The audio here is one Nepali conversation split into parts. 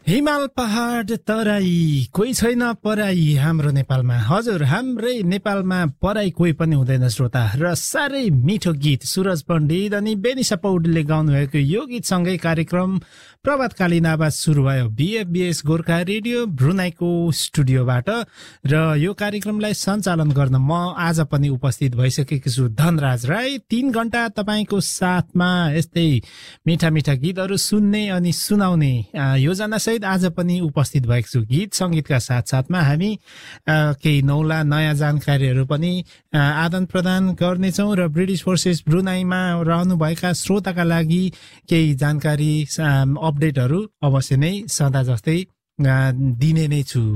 हिमाल पहाड तराई कोही छैन पराई हाम्रो नेपालमा। हजुर, हाम्रै नेपालमा पराई कोही पनि हुँदैन श्रोता। र साह्रै मिठो गीत सुरज पण्डित अनि बेनिसा पौडेलले गाउनु भएको यो गीतसँगै कार्यक्रम प्रभातकालीन आवाज सुरु भयो बीएफबीएस गोर्खा रेडियो ब्रुनाईको स्टुडियोबाट। र यो कार्यक्रमलाई सञ्चालन गर्न म आज पनि उपस्थित भइसकेको छु, धनराज राई। 3 घण्टा तपाईको साथमा यस्तै मिठा मिठा गीतहरू सुन्ने अनि सुनाउने योजना सहित आज पनि उपस्थित भएको छु। गीत संगीतका साथसाथमा हामी केही नौला नयाँ जानकारीहरू पनि आदान प्रदान गर्नेछौँ र ब्रिटिस फोर्सेस ब्रुनाईमा रहनुभएका श्रोताका लागि केही जानकारी अपडेटहरू अवश्य नै सदा जस्तै दिने नै छु।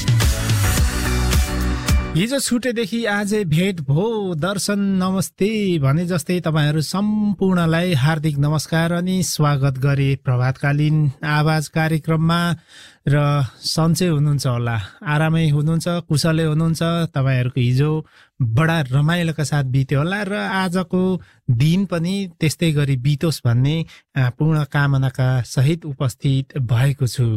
हिजो छुटेदेखि आजै भेट भो, दर्शन नमस्ते भने जस्तै तपाईहरू सम्पूर्णलाई हार्दिक नमस्कार अनि स्वागत गरे प्रभातकालीन आवाज कार्यक्रममा। र सन्चै हुनुहुन्छ होला, आरामै हुनुहुन्छ, कुशलै हुनुहुन्छ। तपाईहरूको हिजो बडा रमाइलोका साथ बित्यो होला र आजको दिन पनि त्यस्तै गरी बितोस् भन्ने पूर्ण कामनाका सहित उपस्थित भएको छु।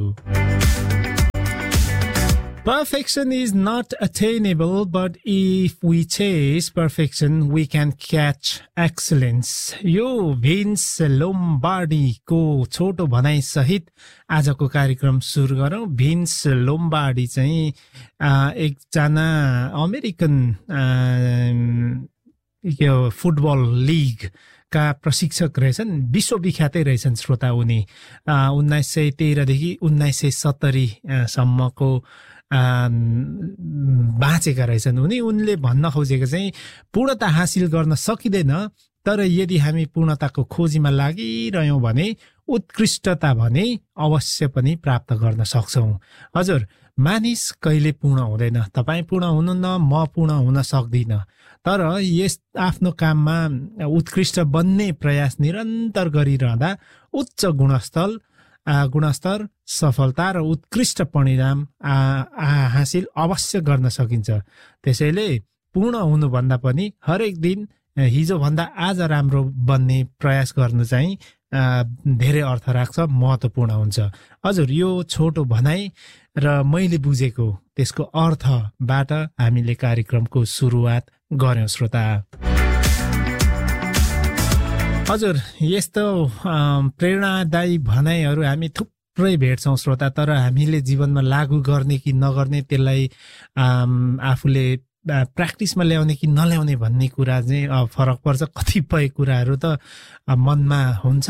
Perfection is not attainable, but if we chase perfection, we can catch excellence. यो भिन्स लोम्बार्डीको छोटो भनाइ सहित आजको कार्यक्रम सुरु गरौँ। भिन्स लोम्बार्डी चाहिँ एकजना अमेरिकन फुटबल लिग का प्रशिक्षक रहेछन्, विश्वविख्यातै रहेछन् श्रोता। उनी 1913 देखि 1970 सम्मको बाँचेका रहेछन्। उनले भन्न खोजेको चाहिँ पूर्णता हासिल गर्न सकिँदैन, तर यदि हामी पूर्णताको खोजीमा लागिरह्यौँ भने उत्कृष्टता भने अवश्य पनि प्राप्त गर्न सक्छौँ। हजुर, मानिस कहिले पूर्ण हुँदैन। तपाईँ पूर्ण हुनुहुन्न, म पूर्ण हुन सक्दिनँ, तर यस आफ्नो काममा उत्कृष्ट बन्ने प्रयास निरन्तर गरिरहँदा उच्च गुणस्तर, सफलता र उत्कृष्ट परिणाम हासिल अवश्य गर्न सकिन्छ। त्यसैले पूर्ण हुनुभन्दा पनि हरेक दिन हिजोभन्दा आज राम्रो बन्ने प्रयास गर्नु चाहिँ धेरै अर्थ राख्छ, महत्त्वपूर्ण हुन्छ। हजुर, यो छोटो भनाइ र मैले बुझेको त्यसको अर्थबाट हामीले कार्यक्रमको सुरुवात गर्यौं श्रोता। हजुर, यस्तो प्रेरणादायी भनाइहरू हामी थुप्रै भेट्छौँ श्रोता, तर हामीले जीवनमा लागू गर्ने कि नगर्ने, त्यसलाई आफूले प्र्याक्टिसमा ल्याउने कि नल्याउने भन्ने कुरा चाहिँ फरक पर्छ। कतिपय कुराहरू त मनमा हुन्छ,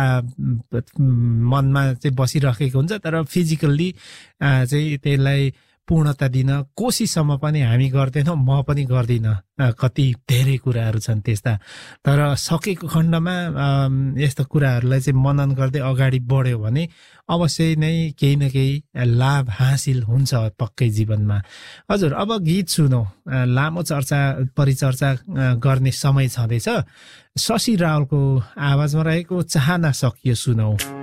मनमा चाहिँ बसिरहेको हुन्छ, तर फिजिकल्ली चाहिँ त्यसलाई पूर्णता दिन कोसिससम्म पनि हामी गर्दैनौँ, म पनि गर्दिनँ। कति धेरै कुराहरू छन् त्यस्ता, तर सकेको खण्डमा यस्ता कुराहरूलाई चाहिँ मनन गर्दै अगाडि बढ्यो भने अवश्य नै केही न केही लाभ हासिल हुन्छ पक्कै जीवनमा। हजुर, अब गीत सुनौ। लामो परिचर्चा गर्ने समय छँदैछ। शशि रावलको आवाजमा रहेको चाहना सकियो सुनौ।